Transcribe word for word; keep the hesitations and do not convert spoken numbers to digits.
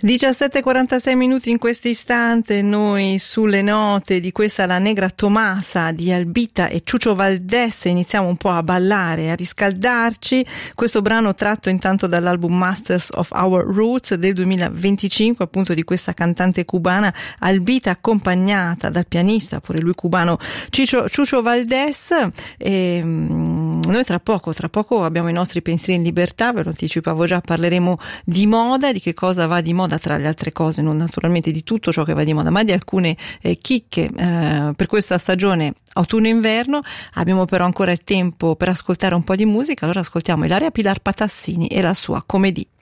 diciassette e quarantasei minuti in questo istante, noi sulle note di questa La Negra Tomasa di Albita e Ciucio Valdés iniziamo un po' a ballare, a riscaldarci. Questo brano tratto intanto dall'album Masters of Our Roots del duemilaventicinque, appunto di questa cantante cubana Albita, accompagnata dal pianista, pure lui cubano, Ciucio, Ciucio Valdés. E noi tra poco, tra poco abbiamo i nostri pensieri in libertà, ve lo anticipavo già, parleremo di moda, di che cosa va di moda tra le altre cose, non naturalmente di tutto ciò che va di moda, ma di alcune eh, chicche eh, per questa stagione autunno-inverno. Abbiamo però ancora il tempo per ascoltare un po' di musica, allora ascoltiamo Ilaria Pilar Patassini e la sua Comedì.